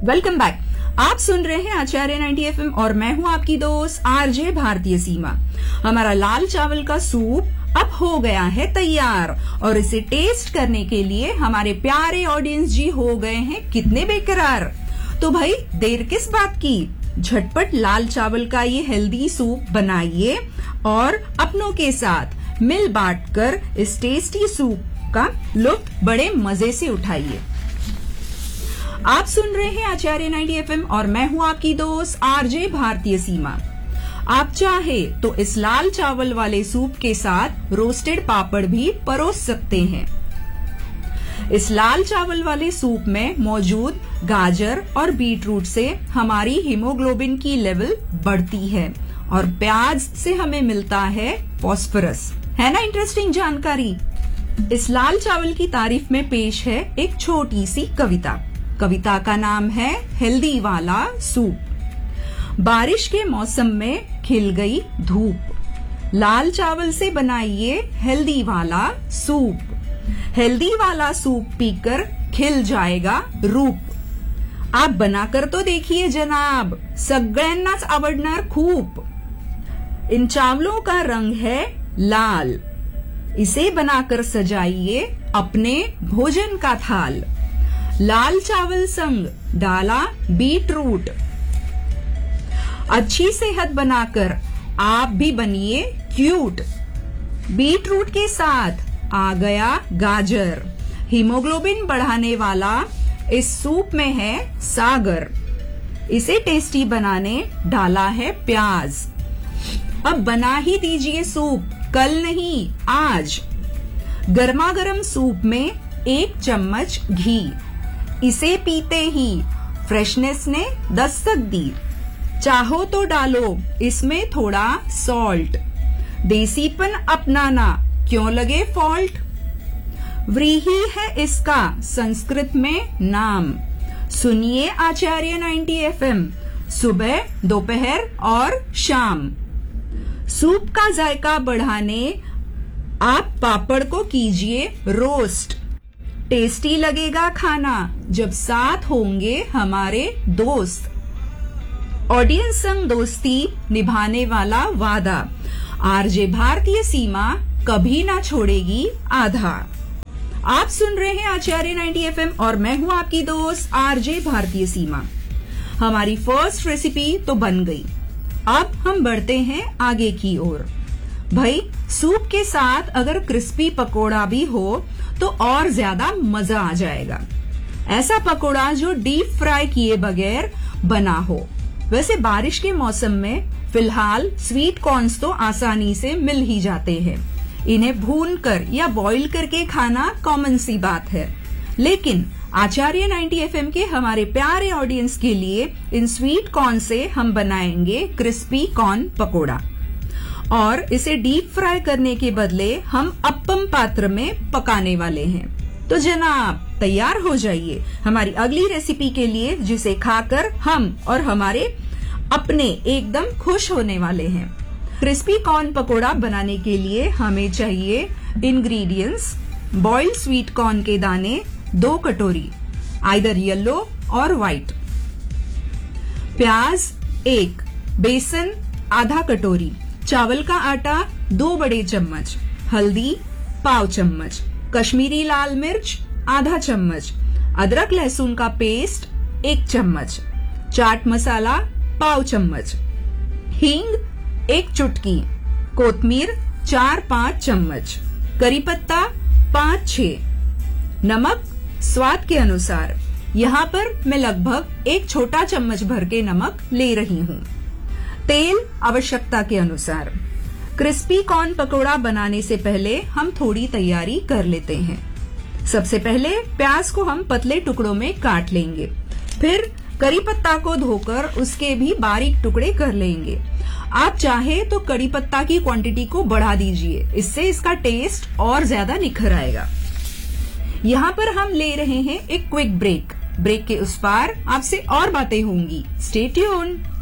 Welcome back. आप सुन रहे हैं आचार्य 90 FM और मैं हूं आपकी दोस्त आरजे भारतीय सीमा। हमारा लाल चावल का सूप अब हो गया है तैयार और इसे टेस्ट करने के लिए हमारे प्यारे ऑडियंस जी हो गए हैं कितने बेकरार। तो भाई देर किस बात की, झटपट लाल चावल का ये हेल्दी सूप बनाइए और अपनों के साथ मिल बांट कर इस टेस्टी सूप का लुत्फ बड़े मजे से उठाइए। आप सुन रहे हैं आचार्य 90 FM और मैं हूं आपकी दोस्त आरजे भारतीय सीमा। आप चाहे तो इस लाल चावल वाले सूप के साथ रोस्टेड पापड़ भी परोस सकते हैं। इस लाल चावल वाले सूप में मौजूद गाजर और बीटरूट से हमारी हीमोग्लोबिन की लेवल बढ़ती है और प्याज से हमें मिलता है फास्फोरस। है ना इंटरेस्टिंग जानकारी। इस लाल चावल की तारीफ में पेश है एक छोटी सी कविता। कविता का नाम है हेल्दी वाला सूप। बारिश के मौसम में खिल गई धूप, लाल चावल से बनाइए हेल्दी वाला सूप। हेल्दी वाला सूप पीकर खिल जाएगा रूप। आप बनाकर तो देखिए जनाब, सगळ्यांनाच आवडणार खूप। इन चावलों का रंग है लाल, इसे बनाकर सजाइए अपने भोजन का थाल। लाल चावल संग डाला बीटरूट, अच्छी सेहत बनाकर आप भी बनिए क्यूट। बीटरूट के साथ आ गया गाजर, हीमोग्लोबिन बढ़ाने वाला इस सूप में है सागर। इसे टेस्टी बनाने डाला है प्याज। अब बना ही दीजिए सूप, कल नहीं आज। गर्मा गर्म सूप में 1 चम्मच घी, इसे पीते ही फ्रेशनेस ने दस्तक दी। चाहो तो डालो इसमें थोड़ा सॉल्ट, देसीपन अपनाना क्यों लगे फॉल्ट। व्रीही है इसका संस्कृत में नाम, सुनिए आचार्य 90 FM सुबह दोपहर और शाम। सूप का जायका बढ़ाने आप पापड़ को कीजिए रोस्ट। टेस्टी लगेगा खाना जब साथ होंगे हमारे दोस्त। ऑडियंस संग दोस्ती निभाने वाला वादा, आरजे भारतीय सीमा कभी ना छोड़ेगी आधा। आप सुन रहे हैं आचार्य 90 FM और मैं हूं आपकी दोस्त आरजे भारतीय सीमा। हमारी फर्स्ट रेसिपी तो बन गई, अब हम बढ़ते हैं आगे की ओर। भाई सूप के साथ अगर क्रिस्पी पकोड़ा भी हो तो और ज्यादा मजा आ जाएगा। ऐसा पकोड़ा जो डीप फ्राई किए बगैर बना हो। वैसे बारिश के मौसम में फिलहाल स्वीट कॉर्न्स तो आसानी से मिल ही जाते हैं। इन्हें भूनकर या बॉईल करके खाना कॉमन सी बात है, लेकिन आचार्य 90 FM के हमारे प्यारे ऑडियंस के लिए इन स्वीट कॉर्न से हम बनाएंगे क्रिस्पी कॉर्न पकोड़ा और इसे डीप फ्राई करने के बदले हम अप्पम पात्र में पकाने वाले हैं। तो जनाब तैयार हो जाइए हमारी अगली रेसिपी के लिए, जिसे खाकर हम और हमारे अपने एकदम खुश होने वाले हैं। क्रिस्पी कॉर्न पकोड़ा बनाने के लिए हमें चाहिए इंग्रेडिएंट्स: बॉइल्ड स्वीट कॉर्न के दाने 2 कटोरी, आइदर येलो और व्हाइट, प्याज 1, बेसन आधा कटोरी, चावल का आटा 2 बड़े चम्मच, हल्दी पाव चम्मच, कश्मीरी लाल मिर्च आधा चम्मच, अदरक लहसुन का पेस्ट 1 चम्मच, चाट मसाला पाव चम्मच, हींग 1 चुटकी, कोतमीर 4-5 चम्मच, करी पत्ता 5-6, नमक स्वाद के अनुसार। यहाँ पर मैं लगभग 1 छोटा चम्मच भर के नमक ले रही हूँ। तेल आवश्यकता के अनुसार। क्रिस्पी कॉर्न पकोड़ा बनाने से पहले हम थोड़ी तैयारी कर लेते हैं। सबसे पहले प्याज को हम पतले टुकड़ों में काट लेंगे, फिर करी पत्ता को धोकर उसके भी बारीक टुकड़े कर लेंगे। आप चाहे तो करी पत्ता की क्वांटिटी को बढ़ा दीजिए, इससे इसका टेस्ट और ज्यादा निखर आएगा। यहाँ पर हम ले रहे हैं एक क्विक ब्रेक। ब्रेक के उस पार आपसे और बातें होंगी। Stay tuned.